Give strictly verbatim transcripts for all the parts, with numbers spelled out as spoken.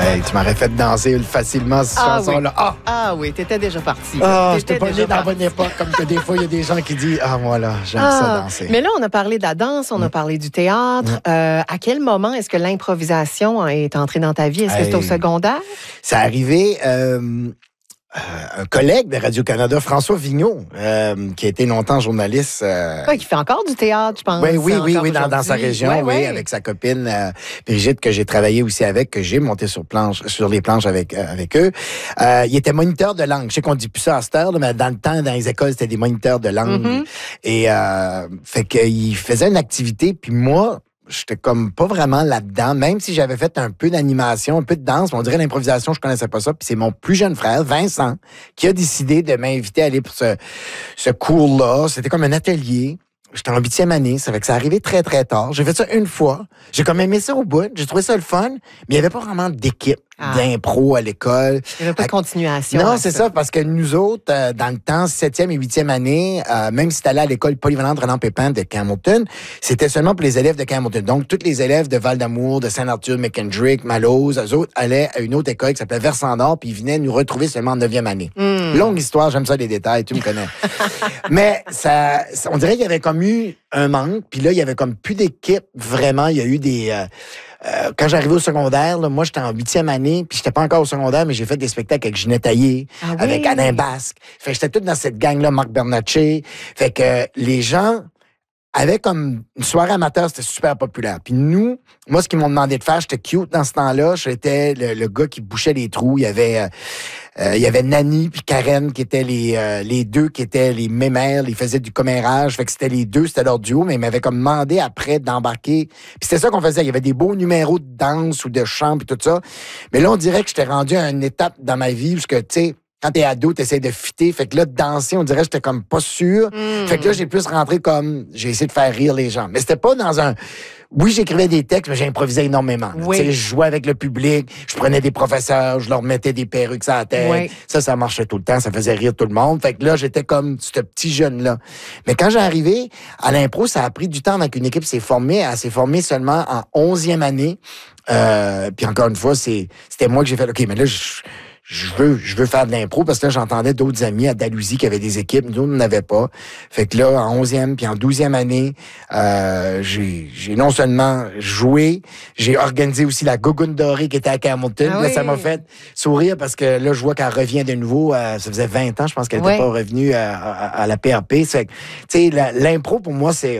Hey, tu m'aurais fait danser facilement cette ah, chanson-là. Oui. Ah. ah oui, t'étais déjà parti. Ah, je t'ai pas né dans la bonne époque, comme que des fois, il y a des gens qui disent « Ah, moi, là, j'aime ah, ça danser. » Mais là, on a parlé de la danse, on mmh. a parlé du théâtre. Mmh. Euh, à quel moment est-ce que l'improvisation est entrée dans ta vie? Est-ce hey, que c'est au secondaire? C'est arrivé... Euh... Euh, un collègue de Radio-Canada, François Vigneault, euh, qui a été longtemps journaliste. Euh... Oui, qui fait encore du théâtre, je pense. Oui, oui, oui, oui dans, dans sa région, ouais, oui, ouais. avec sa copine euh, Brigitte, que j'ai travaillé aussi avec, que j'ai monté sur, planche, sur les planches avec, euh, avec eux. Euh, il était moniteur de langue. Je sais qu'on dit plus ça à cette heure, mais dans le temps, dans les écoles, c'était des moniteurs de langue. Mm-hmm. Et euh, fait qu'il faisait une activité, puis moi... J'étais comme pas vraiment là-dedans, même si j'avais fait un peu d'animation, un peu de danse, mais on dirait l'improvisation, je connaissais pas ça. Puis c'est mon plus jeune frère, Vincent, qui a décidé de m'inviter à aller pour ce, ce cours-là. C'était comme un atelier. J'étais en huitième année, ça fait que ça arrivait très, très tard. J'ai fait ça une fois. J'ai comme aimé ça au bout. J'ai trouvé ça le fun, mais il n'y avait pas vraiment d'équipe ah. d'impro à l'école. Il n'y avait pas de continuation. Non, c'est ça. ça, parce que nous autres, euh, dans le temps, septième et huitième année, euh, même si tu allais à l'école polyvalente Renan Pépin de Campbellton, c'était seulement pour les élèves de Campbellton. Donc, tous les élèves de Val-d'Amour, de Saint-Arthur, McKendrick, Malose, eux autres allaient à une autre école qui s'appelait Versant-Nord, puis ils venaient nous retrouver seulement en neuvième année. Mm. Longue histoire, j'aime ça les détails, tu me connais. Mais ça, ça, on dirait qu'il y avait comme eu un manque, puis là, il y avait comme plus d'équipe, vraiment. Il y a eu des... Euh, euh, quand j'arrivais au secondaire, là, moi, j'étais en huitième année, puis j'étais pas encore au secondaire, mais j'ai fait des spectacles avec Ginette Taillé, ah oui. avec Alain Basque. Fait que j'étais tout dans cette gang-là, Marc Bernatchez. Fait que euh, les gens avaient comme une soirée amateur, c'était super populaire. Puis nous, moi, ce qu'ils m'ont demandé de faire, j'étais cute dans ce temps-là. J'étais le, le gars qui bouchait les trous. Il y avait... Euh, Euh, il y avait Nani puis Karen qui étaient les euh, les deux qui étaient les mémères, ils faisaient du commérage, fait que c'était les deux, c'était leur duo, mais ils m'avaient comme demandé après d'embarquer. Puis c'était ça qu'on faisait, il y avait des beaux numéros de danse ou de chant puis tout ça. Mais là on dirait que j'étais rendu à une étape dans ma vie où que tu sais quand t'es ado, t'essaies de fitter. Fait que là, danser, on dirait que j'étais comme pas sûr. Mm. Fait que là, j'ai plus rentré comme... J'ai essayé de faire rire les gens. Mais c'était pas dans un... Oui, j'écrivais des textes, mais j'improvisais énormément. Oui. Je jouais avec le public, je prenais des professeurs, je leur mettais des perruques sur la tête. Oui. Ça, ça marchait tout le temps, ça faisait rire tout le monde. Fait que là, j'étais comme ce petit jeune-là. Mais quand j'ai arrivé à l'impro, ça a pris du temps avant qu'une équipe s'est formée. Elle s'est formée seulement en onzième année. Euh, puis encore une fois, c'est, c'était moi que j'ai fait... OK, mais là, je... Je veux, je veux faire de l'impro parce que là, j'entendais d'autres amis à Dalhousie qui avaient des équipes. Nous, on n'en avait pas. Fait que là, en onzième puis en douzième année, euh, j'ai, j'ai non seulement joué, j'ai organisé aussi la Gougoune dorée qui était à Campbellton. Ah là, oui. Ça m'a fait sourire parce que là, je vois qu'elle revient de nouveau. Euh, ça faisait vingt ans, je pense qu'elle n'était oui. pas revenue à, à, à la P R P. Tu sais, l'impro, pour moi, c'est...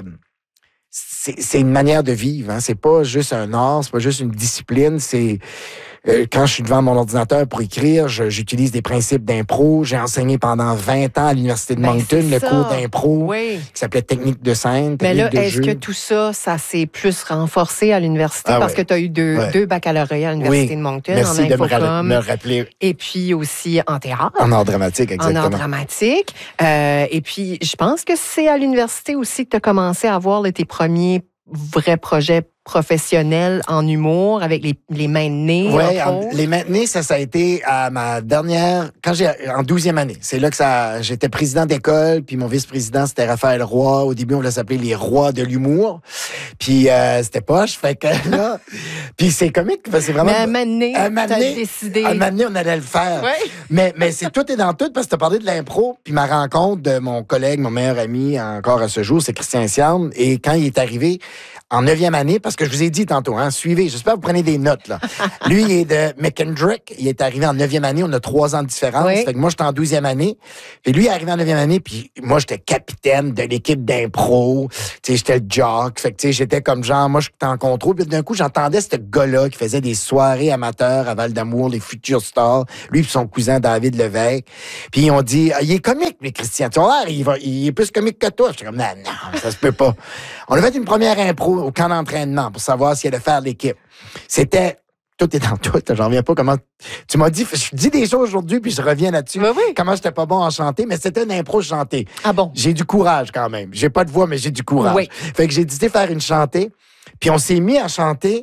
C'est, c'est une manière de vivre. Hein. C'est pas juste un art, c'est pas juste une discipline. C'est euh, quand je suis devant mon ordinateur pour écrire, je, j'utilise des principes d'impro. J'ai enseigné pendant vingt ans à l'Université de ben, Moncton le ça. cours d'impro oui. qui s'appelait Technique de scène, Mais technique là, de est-ce jeu. que tout ça, ça s'est plus renforcé à l'université? Ah, parce ouais. que tu as eu deux, ouais. deux baccalauréats à l'Université oui. de Moncton Merci en infocom. de me, me rappeler. Et puis aussi en théâtre. En art dramatique, exactement. En art dramatique. Euh, et puis, je pense que c'est à l'université aussi que tu as commencé à avoir là, tes premiers vrais projets professionnels en humour avec les, les mains de nez. Oui, les mains de nez, ça, ça a été à ma dernière, quand j'ai, en douzième année. C'est là que ça, j'étais président d'école, puis mon vice-président, c'était Raphaël Roy. Au début, on voulait s'appeler les rois de l'humour. Puis, euh, c'était poche, fait que là, puis c'est comique, c'est vraiment... Mais à un moment donné, t'as décidé. À un moment donné, on allait le faire. Oui. Mais, mais c'est tout est dans tout, parce que t'as parlé de l'impro, puis ma rencontre de mon collègue, mon meilleur ami, encore à ce jour, c'est Christian Siam. Et quand il est arrivé, en neuvième année, parce que je vous ai dit tantôt, hein, suivez, j'espère que vous prenez des notes, là. Lui, il est de McKendrick, il est arrivé en neuvième année, on a trois ans de différence, oui. Fait que moi, j'étais en douzième année, puis lui, il est arrivé en neuvième année, puis moi, j'étais capitaine de l'équipe d'impro, tu sais, j'étais le jock, fait que, tu sais, j'étais comme genre, moi, j'étais en contrôle, puis d'un coup, j'entendais ce gars-là qui faisait des soirées amateurs à Val-d'Amour, les Futurs Stars, lui puis son cousin David Lévesque, puis on dit, ah, il est comique, mais Christian, tu vois, il, va, il est plus comique que toi. J'étais comme, non, non, ça se peut pas. On a fait une première impro au camp d'entraînement pour savoir s'il allait faire l'équipe. C'était... Tout est dans tout. J'en reviens pas comment... Tu m'as dit... Je dis des choses aujourd'hui, puis je reviens là-dessus. Oui, oui. Comment j'étais pas bon en chanter, mais c'était une impro chantée. Ah bon? J'ai du courage quand même. J'ai pas de voix, mais j'ai du courage. Oui. Fait que j'ai décidé de faire une chantée, puis on s'est mis à chanter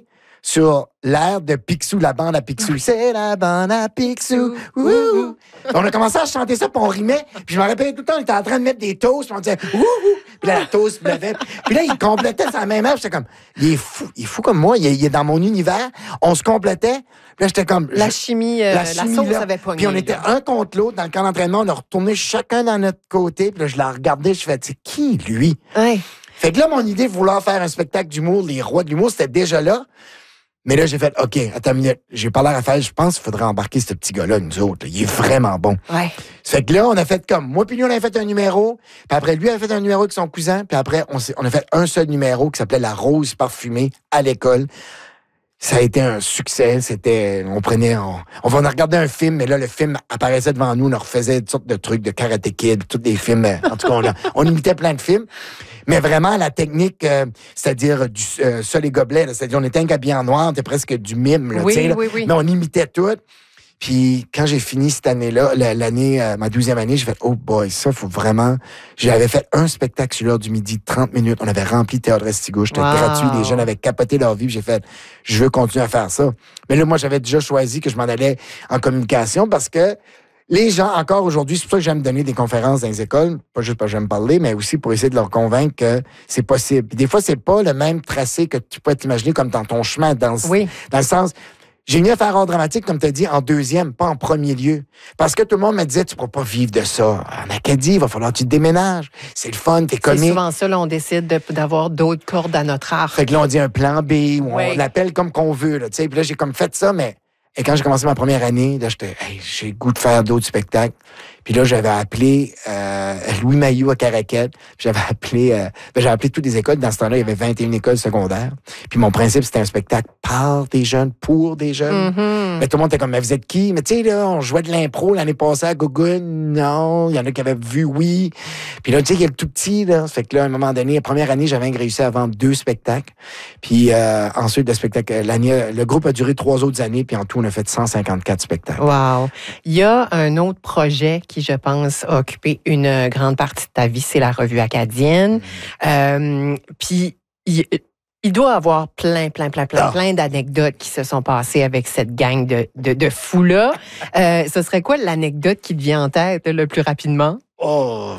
sur l'air de Picsou, la bande à Picsou. C'est la bande à Picsou. Ouh. On a commencé à chanter ça, puis on rimait. Puis je me rappelais tout le temps, on était en train de mettre des toasts, puis on disait ouh. Puis là, la toast se levait. Puis là, il complétait sa même heure. J'étais comme, il est fou, il est fou comme moi, il est, il est dans mon univers. On se complétait. Puis là, j'étais comme... La chimie, euh, la, chimie, la sauce là, avait pogné. Puis on était un contre l'autre dans le camp d'entraînement. On a retourné chacun dans notre côté. Puis là, je la regardais, je fais, c'est qui, lui? Ouais. Fait que là, mon idée de vouloir faire un spectacle d'humour, les rois de l'humour, c'était déjà là. Mais là, j'ai fait, OK, attends une minute. J'ai pas l'air à faire, je pense qu'il faudrait embarquer ce petit gars-là, nous autres. Là. Il est vraiment bon. Ouais. Fait que là, on a fait comme, moi puis lui, on a fait un numéro. Puis après, lui a fait un numéro avec son cousin. Puis après, on, on a fait un seul numéro qui s'appelait La Rose parfumée à l'école. Ça a été un succès. C'était, on prenait, on, on a regardé un film, mais là, le film apparaissait devant nous. On refaisait toutes sortes de trucs de Karate Kid, tous des films. En tout cas, on, a, on imitait plein de films. Mais vraiment, la technique, euh, c'est-à-dire du euh, sol et gobelet, là, c'est-à-dire on était habillés en noir, c'était presque du mime, là, oui, là, oui, oui. mais on imitait tout. Puis quand j'ai fini cette année-là, l'année, euh, ma douzième année, j'ai fait, oh boy, ça, faut vraiment... J'avais fait un spectacle sur l'heure du midi, trente minutes. On avait rempli Théâtre Estigo. J'étais wow. gratuit. Les jeunes avaient capoté leur vie. J'ai fait, je veux continuer à faire ça. Mais là, moi, j'avais déjà choisi que je m'en allais en communication parce que les gens, encore aujourd'hui, c'est pour ça que j'aime donner des conférences dans les écoles, pas juste parce que j'aime parler, mais aussi pour essayer de leur convaincre que c'est possible. Puis des fois, c'est pas le même tracé que tu peux t'imaginer comme dans ton chemin, dans, oui. dans le sens... J'ai venu faire art dramatique, comme tu as dit, en deuxième, pas en premier lieu. Parce que tout le monde me disait, tu ne pourras pas vivre de ça. En Acadie, il va falloir que tu te déménages. C'est le fun, t'es comique. C'est souvent ça, là, on décide de, d'avoir d'autres cordes à notre arc. Fait que là, on dit un plan B, ou oui. on l'appelle comme qu'on veut. Là, puis là, j'ai comme fait ça, mais... Et quand j'ai commencé ma première année, là, j'étais, hey, j'ai le goût de faire d'autres spectacles. Puis là, j'avais appelé euh, Louis Mailloux à Caraquette. Puis j'avais appelé, euh, ben, j'ai appelé toutes les écoles. Dans ce temps-là, il y avait vingt et une écoles secondaires. Puis mon principe, c'était un spectacle par des jeunes, pour des jeunes. Mm-hmm. Mais tout le monde était comme, mais vous êtes qui? Mais tu sais, là, on jouait de l'impro l'année passée à Gogun. Non, il y en a qui avaient vu oui. Puis là, tu sais, il y a le tout petit, là. Fait que là, à un moment donné, la première année, j'avais réussi à vendre deux spectacles. Puis euh, ensuite, le spectacle, l'année, le groupe a duré trois autres années. Puis en tout, on a fait cent cinquante-quatre spectacles. Wow. Il y a un autre projet qui, je pense, a occupé une grande partie de ta vie, c'est la Revue acadienne. Mmh. Euh, puis, il, il doit y avoir plein, plein, plein, plein, oh. plein d'anecdotes qui se sont passées avec cette gang de, de, de fous-là. Euh, ce serait quoi l'anecdote qui te vient en tête le plus rapidement? Oh...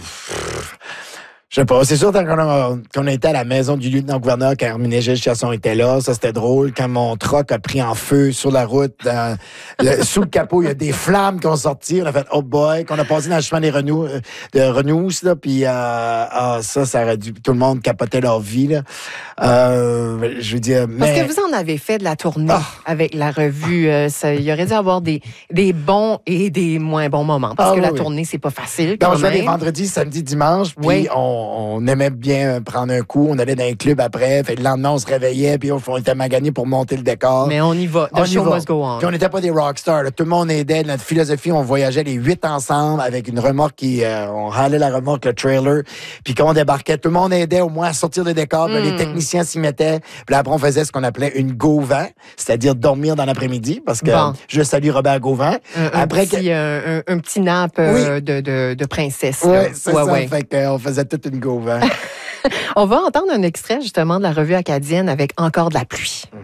Je sais pas. C'est sûr qu'on a, qu'on a été à la maison du lieutenant-gouverneur quand Herménégilde Chasson était là. Ça, c'était drôle. Quand mon truck a pris en feu sur la route, dans, le, sous le capot, il y a des flammes qui ont sorti. On a fait « Oh boy », qu'on a passé dans le chemin des Renous, de Renous, là. Puis euh, ah, ça, ça aurait dû... Tout le monde capotait leur vie, là. Euh, je veux dire... Mais... Parce que vous en avez fait de la tournée oh. avec la revue. Euh, ça, il y aurait dû avoir des, des bons et des moins bons moments. Parce ah, que oui, la oui. tournée, c'est pas facile. Ben, on jouait les vendredis, samedi, dimanche. Puis oui. on On aimait bien prendre un coup. On allait dans un club après. Fait, le lendemain, on se réveillait. Puis on était maganés pour monter le décor. Mais on y va. The show must go on. Puis on n'était pas des rockstars. Là. Tout le monde aidait. Notre philosophie, on voyageait les huit ensemble avec une remorque qui... Euh, on râlait la remorque, le trailer. Puis quand on débarquait, tout le monde aidait au moins à sortir le décor. Mm. Les techniciens s'y mettaient. Puis là, après, on faisait ce qu'on appelait une go-vent, c'est-à-dire dormir dans l'après-midi. Parce que bon. je salue Robert Gauvin. Un, après, un, petit, que... un, un, un petit nap euh, oui. de, de, de princesse. Oui, c'est ouais, ça. Ouais. Fait qu'on faisait toute une go-vent. On va entendre un extrait justement de la Revue acadienne avec Encore de la pluie.